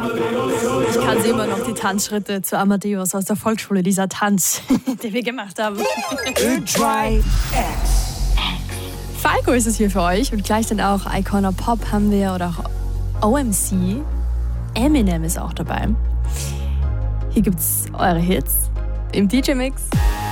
Ich kann sie immer noch, die Tanzschritte zu Amadeus aus der Volksschule, dieser Tanz, den wir gemacht haben. Falco ist es hier für euch und gleich dann auch Icona Pop haben wir oder auch OMC. Eminem ist auch dabei. Hier gibt's eure Hits im DJ-Mix.